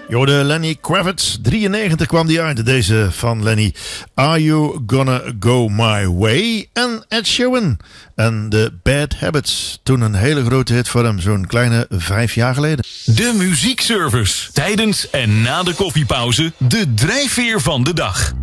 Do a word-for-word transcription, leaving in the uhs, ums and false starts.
Je hoorde Lenny Kravitz, drieënnegentig kwam die uit, deze van Lenny. Are You Gonna Go My Way? En Ed Sheeran en The Bad Habits. Toen een hele grote hit voor hem, zo'n kleine vijf jaar geleden. De muziekservice. Tijdens en na de koffiepauze, de drijfveer van de dag.